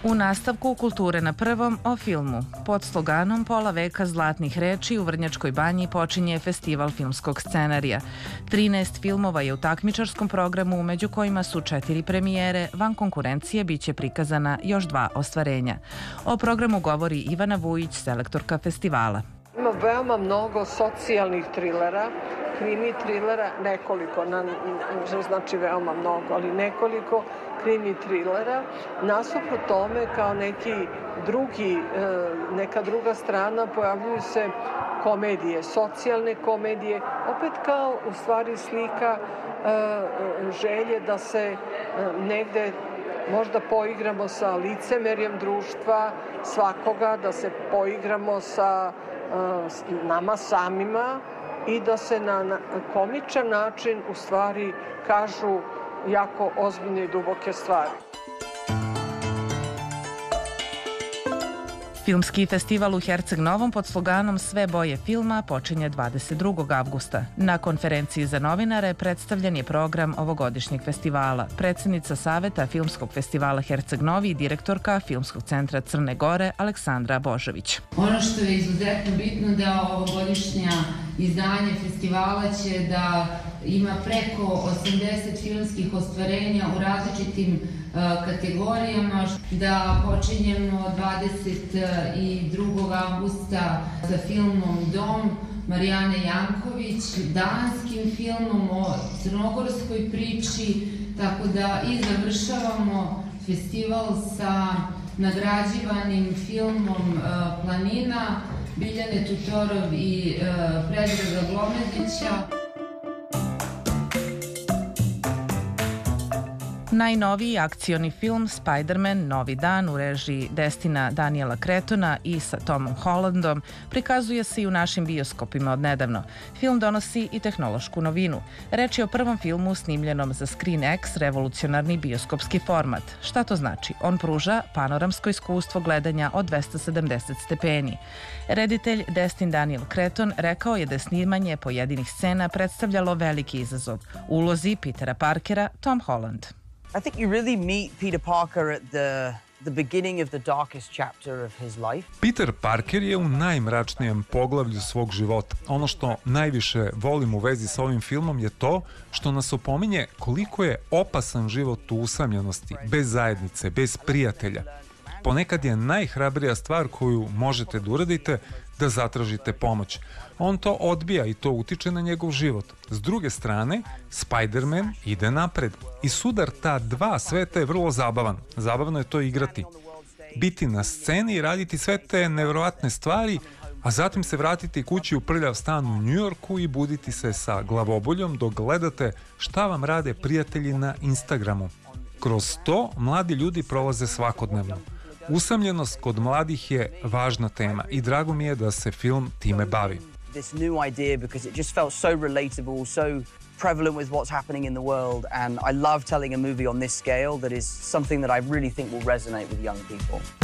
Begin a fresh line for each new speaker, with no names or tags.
U nastavku Kulture na prvom o filmu. Pod sloganom Pola veka zlatnih reči u Vrnjačkoj banji počinje festival filmskog scenarija. 13 filmova je u takmičarskom programu, među kojima su 4 premijere, van konkurencije biće prikazana još 2 ostvarenja. O programu govori Ivana Vujić, selektorka festivala.
Ima veoma mnogo socijalnih trilera, krimi trilera, nekoliko, znači veoma mnogo, ali nekoliko krimi trilera. Nasuprot tome, kao neka druga strana, pojavljuju se komedije, socijalne komedije, opet kao u stvari slika želje da se negde možda poigramo sa licemerjem društva svakoga, da se poigramo sa nama samima i da se na komičan način u stvari kažu jako ozbiljne i duboke stvari.
Filmski festival u Herceg Novom pod sloganom Sve boje filma počinje 22. avgusta. Na konferenciji za novinare predstavljen je program ovogodišnjeg festivala. Predsednica Saveta Filmskog festivala Herceg Novi i direktorka Filmskog centra Crne Gore Aleksandra Božović.
Ono što je izuzetno bitno da ovogodišnja izdanje festivala će da ima preko 80 filmskih ostvarenja u različitim kategorijama, da počinjemo 22. avgusta sa filmom Dom Marijane Janković, danskim filmom o crnogorskoj priči, tako da i završavamo festival sa nagrađivanim filmom Planina Biljane Tutorov i Predraga Glomedića.
Najnoviji akcioni film Spider-Man Novi dan u režiji Destina Daniela Cretona i sa Tomom Hollandom prikazuje se i u našim bioskopima odnedavno. Film donosi i tehnološku novinu. Reč je o prvom filmu snimljenom za ScreenX, revolucionarni bioskopski format. Šta to znači? On pruža panoramsko iskustvo gledanja od 270 stepeni. Reditelj Destin Daniel Creton rekao je da snimanje pojedinih scena predstavljalo veliki izazov. U ulozi Petera Parkera Tom Holland.
I think you really meet Peter Parker at the beginning of the darkest chapter of his life.
Peter Parker je u najmračnijem poglavlju svog života. Ono što najviše volim u vezi sa ovim filmom je to što nas opominje koliko je opasan život u usamljenosti, bez zajednice, bez prijatelja. Ponekad je najhrabrija stvar koju možete da uradite da zatražite pomoć. On to odbija i to utiče na njegov život. S druge strane, Spider-Man ide napred. I sudar ta dva sveta je vrlo zabavan. Zabavno je to igrati. Biti na sceni i raditi sve te nevjerovatne stvari, a zatim se vratiti kući u prljav stan u Njujorku i buditi se sa glavoboljom dok gledate šta vam rade prijatelji na Instagramu. Kroz to mladi ljudi prolaze svakodnevno. Usamljenost kod mladih je važna tema i drago mi je da se film time bavi.
This new idea because it just felt so relatable, so prevalent with what's happening in the world, and I love telling a movie on this scale that is something that I really think will resonate with young people.